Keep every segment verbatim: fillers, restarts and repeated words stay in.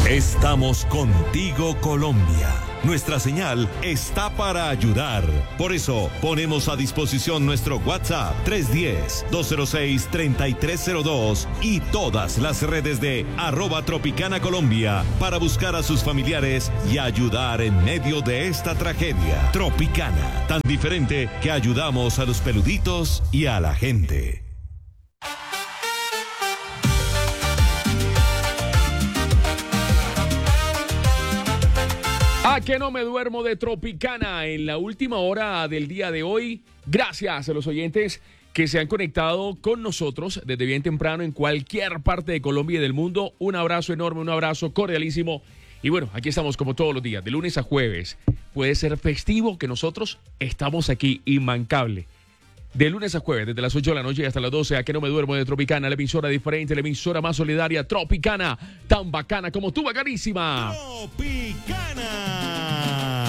Estamos contigo, Colombia. Nuestra señal está para ayudar. Por eso, ponemos a disposición nuestro WhatsApp tres uno cero, dos cero seis, tres tres cero dos y todas las redes de arroba Tropicana Colombia para buscar a sus familiares y ayudar en medio de esta tragedia. Tropicana, tan diferente que ayudamos a los peluditos y a la gente. A que no me duermo de Tropicana en la última hora del día de hoy. Gracias a los oyentes que se han conectado con nosotros desde bien temprano en cualquier parte de Colombia y del mundo. Un abrazo enorme, un abrazo cordialísimo. Y bueno, aquí estamos como todos los días, de lunes a jueves. Puede ser festivo que nosotros estamos aquí, inmancable. De lunes a jueves, desde las ocho de la noche hasta las doce, a que no me duermo de Tropicana, la emisora diferente, la emisora más solidaria, Tropicana, tan bacana como tú, bacanísima. Tropicana,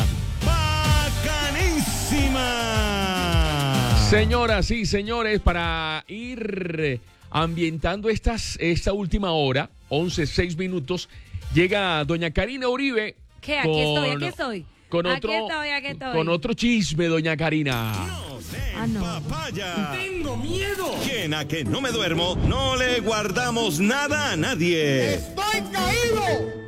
bacanísima. Señoras y señores, para ir ambientando estas, esta última hora, once, seis minutos, llega doña Karina Uribe. ¿Qué? Aquí con, estoy, aquí estoy. Con otro, aquí estoy, aquí estoy. Con otro chisme, doña Karina. Ah, no. Papaya. ¡Tengo miedo! Quien a que no me duermo, no le guardamos nada a nadie. ¡Estoy caído!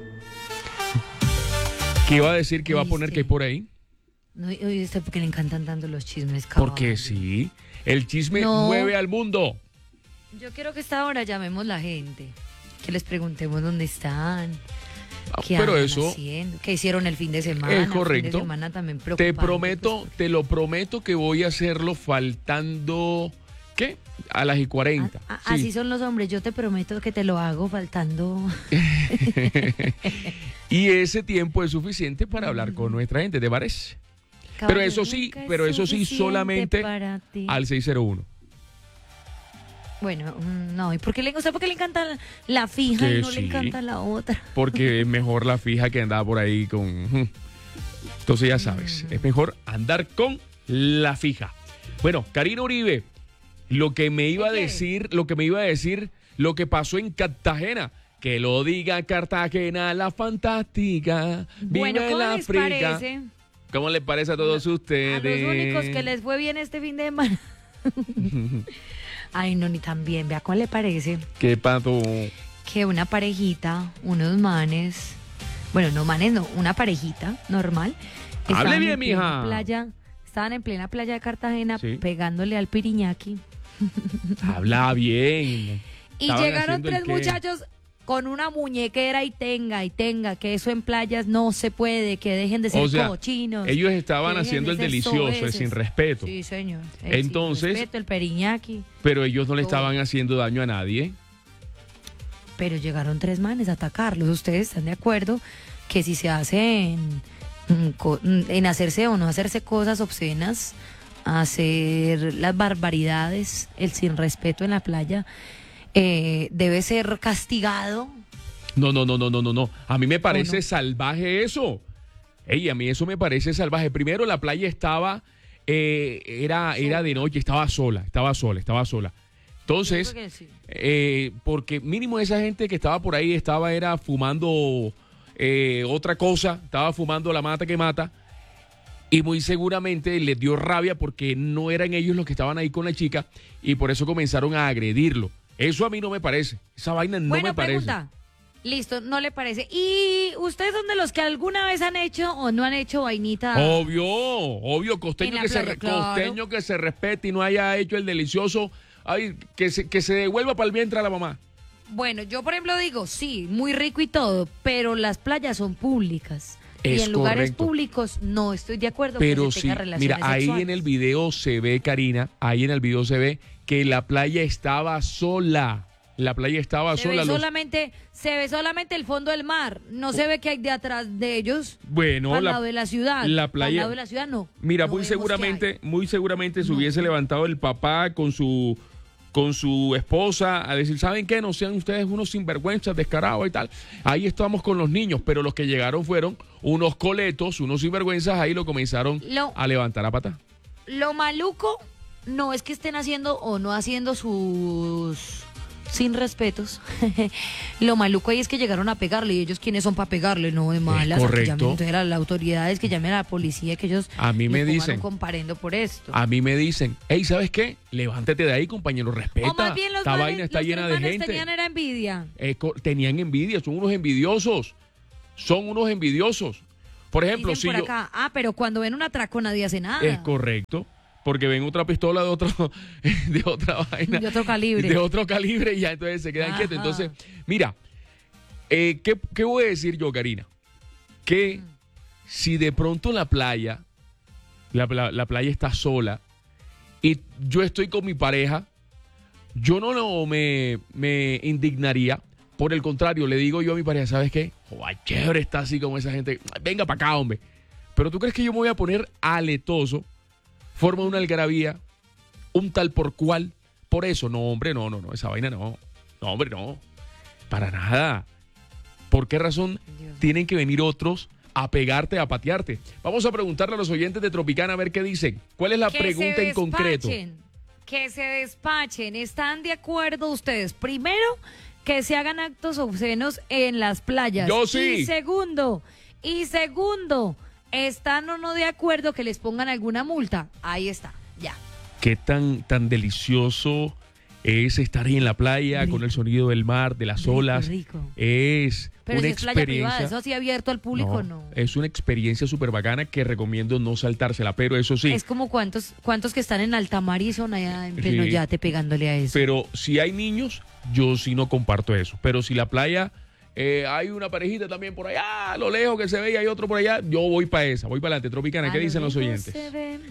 ¿Qué iba a decir que iba a poner ¿Viste? que hay por ahí? No, oye, ¿usted por qué le encantan tanto los chismes, cabrón? Porque sí, el chisme No. mueve al mundo. Yo quiero que a esta hora llamemos la gente, que les preguntemos dónde están, Ah, qué pero andan eso haciendo, qué hicieron el fin de semana. es El fin correcto. de semana también Te preocupante, prometo, pues, te lo prometo que voy a hacerlo faltando, ¿qué? A las y cuarenta. a- a- Sí. Así son los hombres, yo te prometo que te lo hago faltando. Y ese tiempo es suficiente para hablar con nuestra gente, ¿te parece? Pero eso sí, Nunca es pero eso sí suficiente solamente para ti. al seis cero uno. Bueno, mm, no, ¿y por qué le, usted por qué le encanta la, la fija Que y no sí. le encanta la otra? Porque es mejor la fija que andar por ahí con... Entonces ya sabes, es mejor andar con la fija. Bueno, Karina Uribe, lo que me iba a ¿Qué? decir, lo que me iba a decir, lo que pasó en Cartagena. Que lo diga Cartagena, la fantástica. Bueno, Vive ¿cómo la les África. parece? ¿Cómo les parece a todos A ustedes? los únicos que les fue bien este fin de semana. Ay, no, ni tan bien. Vea, ¿cuál le parece? ¿Qué pato? Que una parejita, unos manes, bueno, no manes, no, una parejita normal. Hable estaban bien, en plena mija. Playa, estaban en plena playa de Cartagena Sí. pegándole al piriñaki. Habla bien. Y Estaban llegaron haciendo el tres qué. muchachos con una muñequera y tenga, y tenga, que eso en playas no se puede, que dejen de ser O sea, cochinos. ellos estaban que dejen haciendo de el ser delicioso, el soeces. sin respeto. Sí, señor. El Entonces- sin respeto, el periñaki. Pero ellos no le Todo. estaban haciendo daño a nadie. Pero llegaron tres manes a atacarlos. ¿Ustedes están de acuerdo que si se hacen mm, co- mm, en hacerse o no hacerse cosas obscenas, hacer las barbaridades, el sin respeto en la playa, eh, debe ser castigado? No, no, no, no, no, no, no. A mí me parece no? salvaje eso. Ey, a mí eso me parece salvaje. Primero, la playa estaba, eh, era, era de noche, estaba sola, estaba sola, estaba sola. Entonces, Yo creo que sí. eh, porque mínimo esa gente que estaba por ahí estaba era fumando eh, otra cosa, estaba fumando la mata que mata. Y muy seguramente les dio rabia porque no eran ellos los que estaban ahí con la chica y por eso comenzaron a agredirlo. Eso a mí no me parece. Esa vaina no bueno, me parece. pregunta. Listo, no le parece. ¿Y ustedes son de los que alguna vez han hecho o no han hecho vainita? Obvio, obvio, En costeño la que, se, playa, re- claro. costeño que se respete y no haya hecho el delicioso, ay, que, se, que se devuelva para el vientre a la mamá. Bueno, yo por ejemplo digo, sí, muy rico y todo, pero las playas son públicas. y Es en lugares correcto. públicos no estoy de acuerdo Pero que se sí, tenga relaciones mira, ahí sexuales. en el video se ve, Karina, ahí en el video se ve que la playa estaba sola. La playa estaba se sola. ve los- solamente se ve solamente el fondo del mar, no se ve que hay de atrás de ellos. Bueno, al la- lado de la ciudad. la playa- Al lado de la ciudad no. Mira, No muy vemos qué seguramente, muy seguramente se No. hubiese levantado el papá con su con su esposa a decir, ¿saben qué? No sean ustedes unos sinvergüenzas, descarados y tal. Ahí estamos con los niños, pero los que llegaron fueron unos coletos, unos sinvergüenzas, ahí lo comenzaron Lo- a levantar a pata. hay. Lo maluco no es que estén haciendo o no haciendo sus sin respetos. Lo maluco ahí es que llegaron a pegarle y ellos quiénes son para pegarle, no de malas. Correcto. Que llamen, entonces las autoridades que llamen a la policía, que ellos a mí me le pongan dicen un comparendo por esto. A mí me dicen, hey, ¿sabes qué? Levántate de ahí, compañero, respeta. O más bien los Esta manes, vaina está los llena que de los manes gente. tenían era envidia. Eh, co- tenían envidia, son unos envidiosos. Son unos envidiosos. Por ejemplo, Dicen si por yo... acá, ah, pero cuando ven un atraco nadie hace nada. Es correcto. Porque ven otra pistola de otro, de otra vaina. De otro calibre. De otro calibre y ya entonces se quedan Ajá. quietos. Entonces, mira, eh, ¿qué, ¿qué voy a decir yo, Karina? Que si de pronto la playa, la, la, la playa está sola y yo estoy con mi pareja, yo no, no me, me indignaría. Por el contrario, le digo yo a mi pareja, ¿sabes qué? Joder, chévere está así como esa gente. Venga para acá, hombre. Pero ¿tú crees que yo me voy a poner aletoso? Forma una algarabía, un tal por cual. Por eso, no, hombre, no, no, no, esa vaina no. No, hombre, no. Para nada. ¿Por qué razón Dios. tienen que venir otros a pegarte, a patearte? Vamos a preguntarle a los oyentes de Tropicana a ver qué dicen. ¿Cuál es la Que pregunta se en concreto? despachen, Que se despachen. ¿Están de acuerdo ustedes? Primero, que se hagan actos obscenos en las playas. Yo sí. Y segundo, y segundo, ¿están o no de acuerdo que les pongan alguna multa? Ahí está, ya. ¿Qué tan, tan delicioso es estar ahí en la playa Rico. con el sonido del mar, de las Rico, olas? rico. Es Pero una si es playa privada, experiencia. eso así abierto al público, no. Es una experiencia súper bacana que recomiendo no saltársela, pero eso sí. Es como cuántos, cuántos que están en alta mar y son allá en pleno Sí. yate pegándole a eso. Pero si hay niños, yo sí no comparto eso. Pero si la playa, eh, hay una parejita también por allá, a lo lejos que se ve y hay otro por allá, yo voy para esa, voy para adelante. Tropicana, A ¿qué lo dicen los lejos oyentes? se ve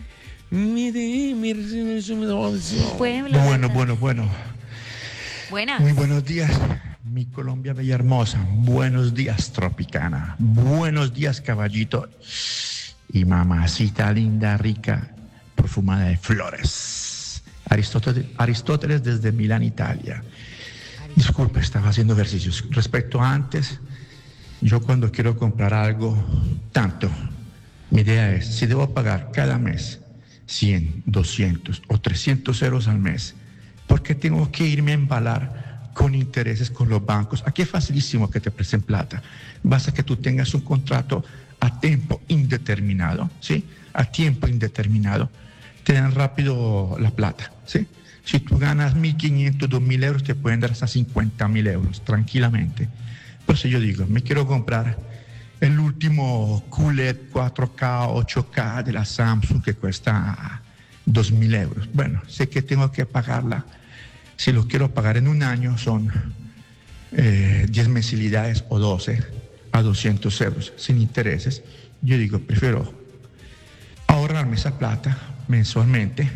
Bueno, pueblo de- bueno, bueno. Buenas. Muy buenos días, mi Colombia bella hermosa. Buenos días, Tropicana. Buenos días, caballito. Y mamacita linda, rica, perfumada de flores. Aristóteles, Aristóteles desde Milán, Italia. Disculpe, estaba haciendo ejercicios. Respecto a antes, yo cuando quiero comprar algo, tanto, mi idea es, si debo pagar cada mes cien, doscientos o trescientos euros al mes, ¿por qué tengo que irme a embalar con intereses con los bancos? Aquí es facilísimo que te presten plata. Basta que tú tengas un contrato a tiempo indeterminado, ¿sí? A tiempo indeterminado. Te dan rápido la plata, ¿sí? Si tú ganas mil quinientos, dos mil euros, te pueden dar hasta cincuenta mil euros, tranquilamente. Por eso yo digo, me quiero comprar el último Q L E D cuatro K, ocho K de la Samsung que cuesta dos mil euros. Bueno, sé que tengo que pagarla. Si lo quiero pagar en un año son eh, diez mensualidades o doce a doscientos euros sin intereses. Yo digo, prefiero ahorrarme esa plata mensualmente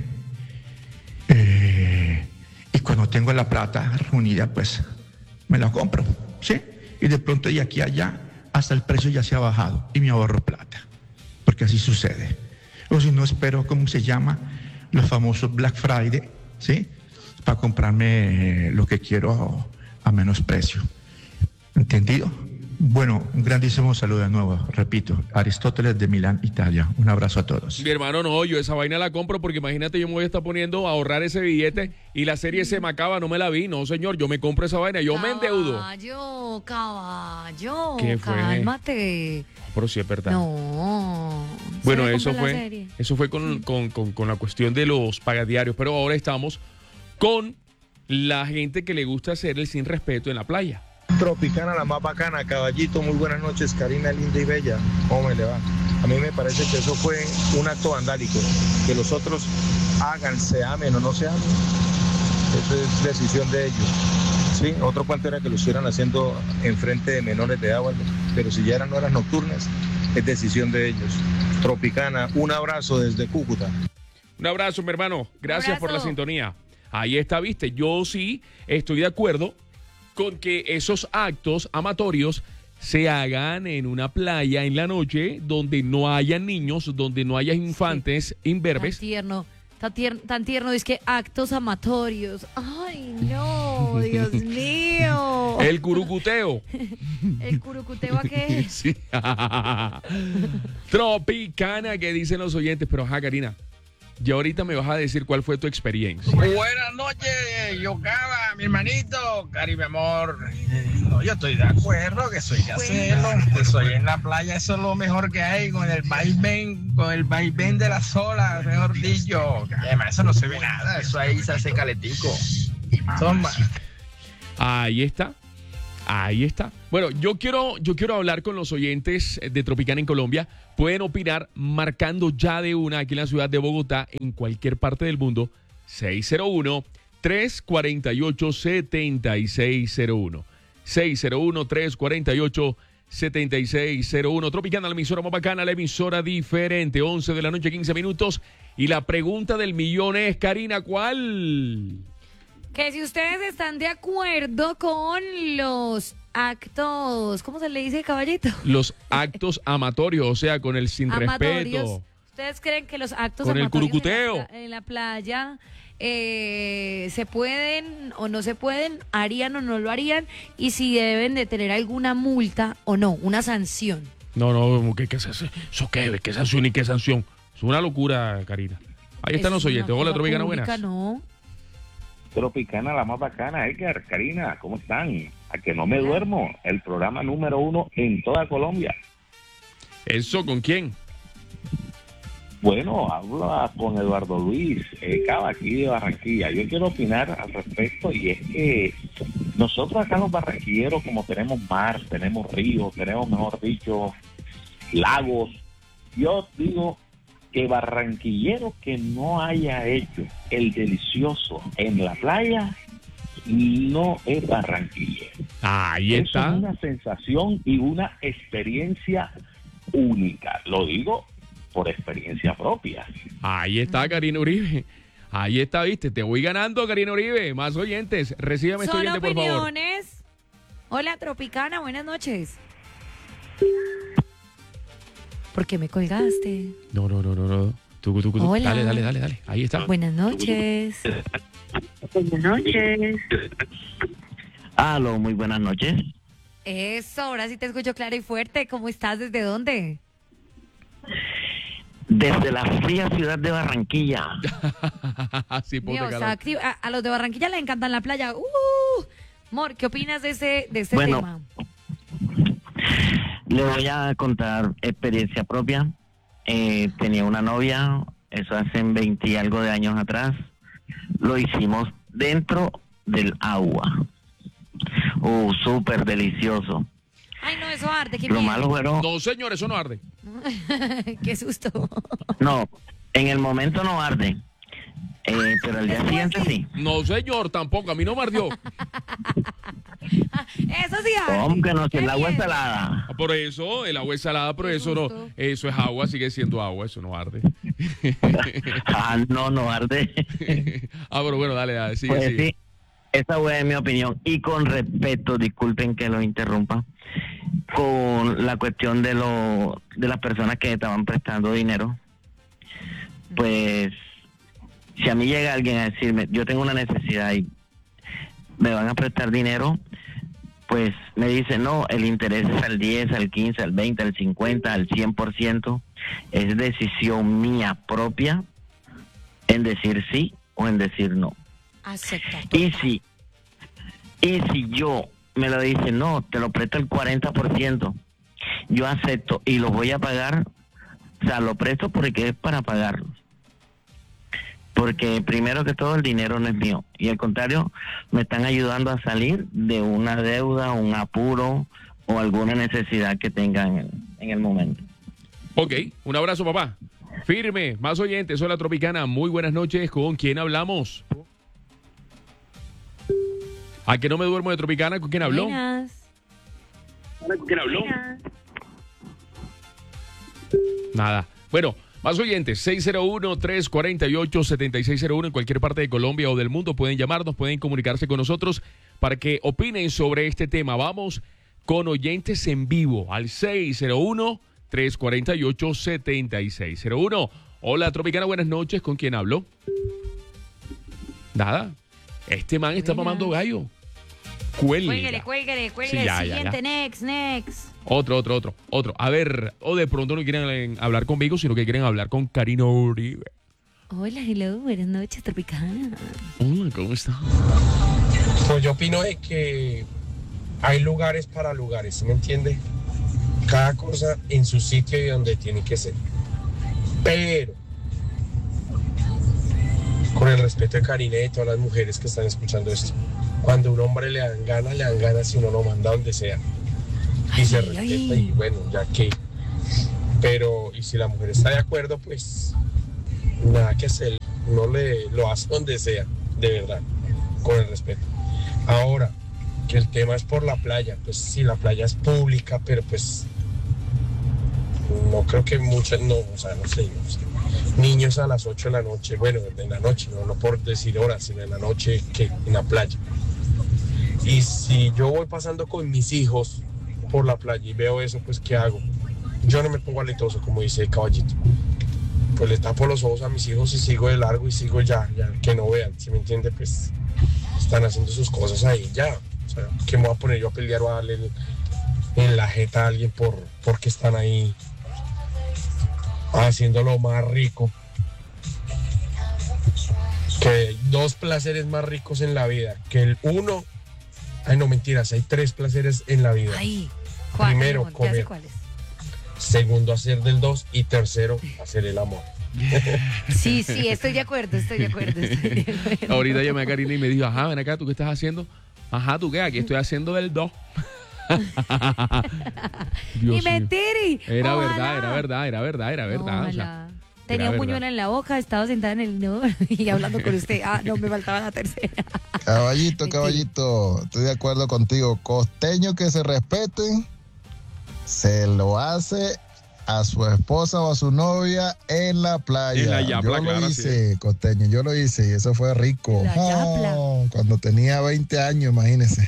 eh, y cuando tengo la plata reunida, pues me la compro, ¿sí? Y de pronto de aquí a allá hasta el precio ya se ha bajado y me ahorro plata, porque así sucede. O si no, espero, ¿cómo se llama? Los famosos Black Friday, ¿sí? Para comprarme eh, lo que quiero a menos precio. ¿Entendido? Bueno, un grandísimo saludo de nuevo, repito, Aristóteles de Milán, Italia. Un abrazo a todos. Mi hermano, no, yo esa vaina la compro porque imagínate, yo me voy a estar poniendo a ahorrar ese billete y la serie se me acaba, no me la vi. No, señor, yo me compro esa vaina, yo me endeudo. Caballo, caballo, ¿Qué fue? cálmate. Pero sí es verdad. No. Bueno, ¿se eso compra la fue, serie? eso fue con, con, con, con la cuestión de los pagadiarios, pero ahora estamos con la gente que le gusta hacer el sin respeto en la playa. Tropicana, la más bacana, caballito, muy buenas noches, Karina, linda y bella, ¿cómo me le va? A mí me parece que eso fue un acto vandálico, que los otros hagan, se amen o no se amen, eso es decisión de ellos, ¿sí? Otro cuento era que lo estuvieran haciendo en frente de menores de edad, pero si ya eran horas nocturnas, es decisión de ellos. Tropicana, un abrazo desde Cúcuta. Un abrazo, mi hermano, gracias por la abrazo. sintonía. Ahí está, viste, yo sí estoy de acuerdo con que esos actos amatorios se hagan en una playa en la noche donde no haya niños, donde no haya infantes Tan imberbes. tierno, tan tierno, tan tierno, es que actos amatorios. Ay, no, Dios mío. El curucuteo. ¿El curucuteo a qué? Sí. Tropicana, que dicen los oyentes. Pero ajá, Karina, Ya ahorita me vas a decir cuál fue tu experiencia. Buenas noches, Yocaba, mi hermanito, Cari, mi amor. No, yo estoy de acuerdo que eso hay que hacerlo. Eso ahí en la playa, eso es lo mejor que hay, con el vaivén, con el vaivén de las olas, mejor dicho. Además, eso no se ve nada, eso ahí se hace caletico. Toma. Ahí está. Ahí está. Bueno, yo quiero, yo quiero hablar con los oyentes de Tropicana en Colombia. Pueden opinar marcando ya de una aquí en la ciudad de Bogotá, en cualquier parte del mundo, seis cero uno, tres cuatro ocho, siete seis cero uno. seis cero uno, tres cuatro ocho, siete seis cero uno. Tropicana, la emisora más bacana, la emisora diferente. once de la noche, quince minutos. Y la pregunta del millón es, Karina, ¿cuál? Que si ustedes están de acuerdo con los actos, ¿cómo se le dice, caballito? Los actos amatorios, o sea, con el sin Amatorios. respeto. ¿Ustedes creen que los actos Con el amatorios curucuteo. en la, pla- en la playa eh, se pueden o no se pueden, harían o no lo harían, y si deben de tener alguna multa o no, una sanción? No, no, ¿qué, qué es eso? ¿Eso qué? ¿Qué sanción y qué sanción? Es una locura, Karina. Ahí están Eso los es oyentes. una Hola, cosa Tropicana, pública, buenas. No. Tropicana, la más bacana, Edgar, Karina, ¿cómo están? A que no me duermo, el programa número uno en toda Colombia. ¿Eso con quién? Bueno, habla con Eduardo Luis eh, Cava, aquí de Barranquilla. Yo quiero opinar al respecto, y es que nosotros acá los barranquilleros, como tenemos mar, tenemos ríos, tenemos, mejor dicho, lagos, yo digo que barranquillero que no haya hecho el delicioso en la playa no es barranquillero. Ahí Eso está. es una sensación y una experiencia única. Lo digo por experiencia propia. Ahí está, Karina Uribe. Ahí está, viste. Te voy ganando, Karina Uribe. Más oyentes. Recíbame este Son oyente, por favor. opiniones. Hola, Tropicana, buenas noches. ¿Por qué me colgaste? No, no, no, no, no. Tucu, tucu, tucu. Hola. Dale, dale, dale, dale. Ahí está. Buenas noches. Buenas noches. Aló, muy buenas noches. Eso, ahora sí te escucho claro y fuerte. ¿Cómo estás? ¿Desde dónde? Desde la fría ciudad de Barranquilla. Sí, ponte Dios, calor. activo. A, a los de Barranquilla les encanta la playa. Uh, Mor, ¿qué opinas de ese, de este Bueno, tema? Le voy a contar experiencia propia. Eh, tenía una novia, eso hace veinte y algo de años atrás. Lo hicimos dentro del agua. Uh, súper delicioso. Ay, no, eso arde. Qué Lo miedo. malo fueron... No, señor, eso no arde. Qué susto. No, en el momento no arde. Eh, pero al día siguiente sí. No, señor, tampoco. A mí no me ardió. Eso sí arde. ¿Cómo que no? Si Qué el agua es miedo. salada. Por eso, el agua es salada, pero Qué eso no. susto. Eso es agua, sigue siendo agua, eso no arde. Ah, no, no arde. Ah, pero bueno, dale, dale, sigue, Pues sigue. sí, esa fue mi opinión. Y con respeto, disculpen que lo interrumpa, con la cuestión de lo de las personas que estaban prestando dinero, pues si a mí llega alguien a decirme, yo tengo una necesidad y me van a prestar dinero, pues me dice, no, el interés es al diez, al quince, al veinte, al cincuenta, al cien por ciento, es decisión mía propia en decir sí o en decir no. Acepta. Y si, y si yo me lo dice, no, te lo presto el cuarenta por ciento, yo acepto y lo voy a pagar, o sea, lo presto porque es para pagarlo. Porque primero que todo el dinero no es mío, y al contrario, me están ayudando a salir de una deuda, un apuro o alguna necesidad que tengan en, en el momento. Ok, un abrazo, papá. Firme, más oyentes. Hola, Tropicana. Muy buenas noches. ¿Con quién hablamos? ¿A que no me duermo de Tropicana? ¿Con quién habló? Buenas. ¿Con quién habló? Nada. Bueno, más oyentes. seis cero uno, tres cuatro ocho, siete seis cero uno. En cualquier parte de Colombia o del mundo pueden llamarnos, pueden comunicarse con nosotros para que opinen sobre este tema. Vamos con oyentes en vivo al seis cero uno, tres cuatro ocho, siete seis cero uno. Hola, Tropicana, buenas noches. ¿Con quién hablo? Nada. Este man está Buenas. mamando gallo. Cuelga. Cuélguele, cuélguele, cuélguele. Sí, ya, ya, Siguiente, ya. next, next. Otro, otro, otro, otro. A ver, o de pronto no quieren hablar conmigo, sino que quieren hablar con Karina Uribe. Hola, hello, buenas noches, Tropicana. Hola, ¿cómo está? Pues yo opino de que hay lugares para lugares, ¿sí me entiende? Cada cosa en su sitio y donde tiene que ser. Pero, con el respeto de Karina y de todas las mujeres que están escuchando esto, cuando a un hombre le dan ganas, le dan ganas si uno lo manda donde sea. Y se respeta y bueno, ya que. Pero, y si la mujer está de acuerdo, pues nada que hacer. Uno le lo hace donde sea, de verdad, con el respeto. Ahora, que el tema es por la playa, pues sí, la playa es pública, pero pues no creo que muchas, no, o sea, no sé, no sé. Niños a las ocho de la noche, bueno, en la noche, no, no por decir horas, sino en la noche que en la playa. Y si yo voy pasando con mis hijos por la playa y veo eso, pues ¿qué hago? Yo no me pongo aletoso, como dice el Caballito. Pues le tapo los ojos a mis hijos y sigo de largo y sigo ya, ya que no vean, si me entiende, pues están haciendo sus cosas ahí, ya. O sea, ¿qué me voy a poner yo a pelear o a darle en, en la jeta a alguien por porque están ahí haciéndolo más rico? Que hay dos placeres más ricos en la vida, que el uno, ay no mentiras, hay tres placeres en la vida. Ay, ¿cuál, primero, amor? comer. Segundo, hacer del dos. Y tercero, hacer el amor. Sí, sí, estoy de acuerdo, estoy de acuerdo, estoy de acuerdo. Ahorita llamé a Karina y me dijo, ajá, ven acá, ¿tú qué estás haciendo? Ajá, ¿tú qué? Aquí estoy haciendo del dos. Y mentiri. Era Ojalá. verdad, era verdad, era verdad, era verdad. O sea, tenía un verdad. buñuelo en la boca, estaba sentada en el no y hablando con usted. Ah, no, me faltaba la tercera. Caballito, caballito, estoy de acuerdo contigo. Costeño que se respete, se lo hace a su esposa o a su novia en la playa. En la yapla, yo lo claro, hice, sí. costeño, yo lo hice y eso fue rico. La yapla. Oh, cuando tenía veinte años, imagínese.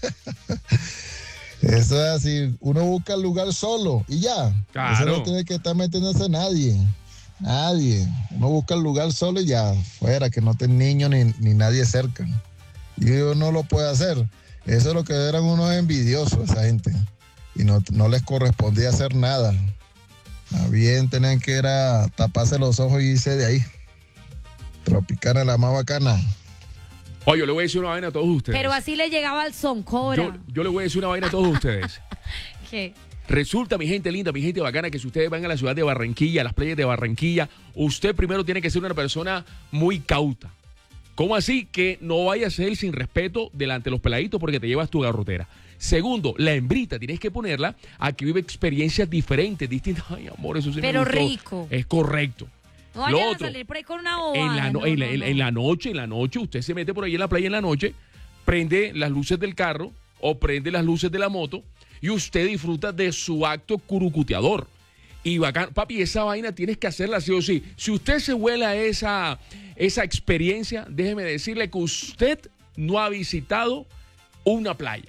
Eso es así, uno busca el lugar solo y ya. Claro. Eso no tiene que estar metiéndose nadie. Nadie. Uno busca el lugar solo y ya, fuera, que no esté niño ni, ni nadie cerca. Y uno no lo puede hacer. Eso es lo que eran unos envidiosos, esa gente. Y no, no les correspondía hacer nada. Más bien tenían que era taparse los ojos y irse de ahí. Tropicana, la más bacana. Oye, yo le voy a decir una vaina a todos ustedes. Pero así le llegaba al son, cobra. Yo, yo le voy a decir una vaina a todos ustedes. ¿Qué? Resulta, mi gente linda, mi gente bacana, que si ustedes van a la ciudad de Barranquilla, a las playas de Barranquilla, usted primero tiene que ser una persona muy cauta. ¿Cómo así? Que no vaya a ser sin respeto delante de los peladitos porque te llevas tu garrotera. Segundo, la hembrita tienes que ponerla a que vive experiencias diferentes, distintas. Ay, amor, eso sí Pero me gustó. rico. Es correcto. No vayan Lo a otro, salir por ahí con una bobada. en la, no- no, en, la, no, en- no. en la noche, en la noche, usted se mete por ahí en la playa en la noche, prende las luces del carro o prende las luces de la moto y usted disfruta de su acto curucuteador. Y bacán, papi, esa vaina tienes que hacerla sí o sí. Si usted se vuela esa, esa experiencia, déjeme decirle que usted no ha visitado una playa.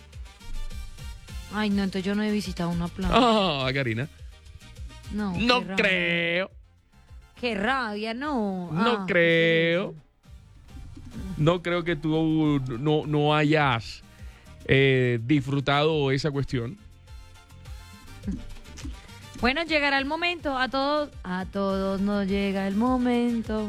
Ay, no, entonces yo no he visitado una playa. Ah, Karina. No, No qué rabia. creo, Qué rabia, no. no Ah, creo. No creo que tú no, no hayas eh, disfrutado esa cuestión. Bueno, llegará el momento. A todos, a todos nos llega el momento.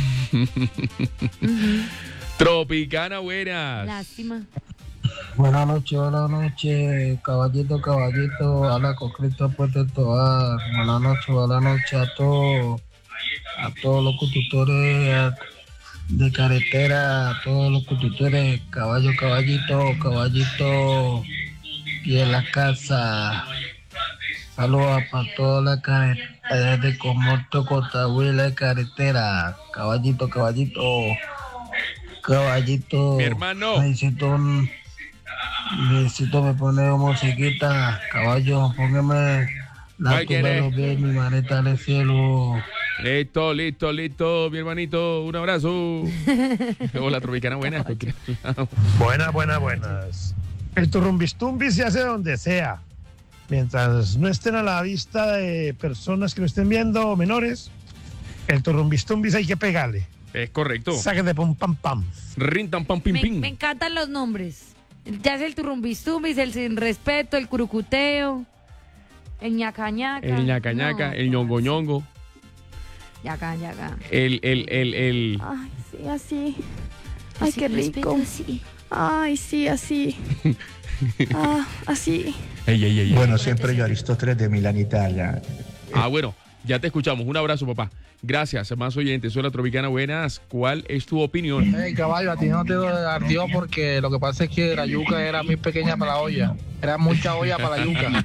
Tropicana, buenas. Lástima. Buenas noches, buenas noches, caballito, caballito, habla con Cristo Puerto Tobar. Buenas noches, buenas noches a todos, a todos los conductores a- de carretera, a todos los conductores, caballo, caballito, caballito, y en la casa. Saludos para toda la carretera de Comorto, Cotahuila de carretera, caballito, caballito, caballito. Mi hermano. Necesito un... Necesito me poner musiquita, caballo, póngame la ¿Cuál tumba de quieres? los pies, mi maneta en el cielo. Listo, listo, listo, mi hermanito. Un abrazo. Hola, Tropicana, buenas. Buenas, buenas, buenas. El turrumbistumbi se hace donde sea. Mientras no estén a la vista de personas que lo estén viendo, menores, el turrumbistumbis hay que pegarle. Es correcto. Saque de pum pam pam. Rintan pam pim Me, pim. me encantan los nombres. Ya es el turrumbistumbis, el sin respeto, el curucuteo, el ñacañaca. El ñacañaca, No, el ñongo ñongo. Ya acá, ya acá. El, el, el, el... Ay, sí, así. Ay, Así, qué rico. respeto, así. Ay, sí, así. Ah, así. Ey, ey, ey, ey. Bueno, siempre yo, Aristóteles de Milán, Italia. Ah, bueno, ya te escuchamos. Un abrazo, papá. Gracias, más oyentes. Soy la Tropicana. Buenas. ¿Cuál es tu opinión? Hey, caballo, a ti no te ardió porque lo que pasa es que la yuca era muy pequeña para la olla. Era mucha olla para la yuca.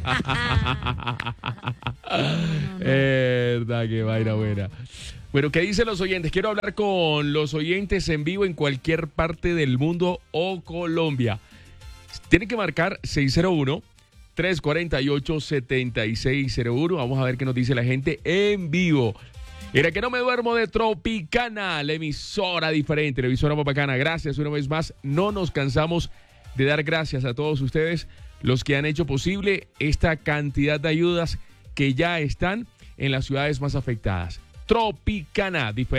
Verdad, qué vaina buena. Bueno, ¿qué dicen los oyentes? Quiero hablar con los oyentes en vivo en cualquier parte del mundo o Colombia. Tienen que marcar seis cero uno, tres cuatro ocho, siete seis cero uno. Vamos a ver qué nos dice la gente en vivo. Era que no me duermo de Tropicana, la emisora diferente, la emisora más bacana. Gracias una vez más. No nos cansamos de dar gracias a todos ustedes, los que han hecho posible esta cantidad de ayudas que ya están en las ciudades más afectadas. Tropicana, diferente.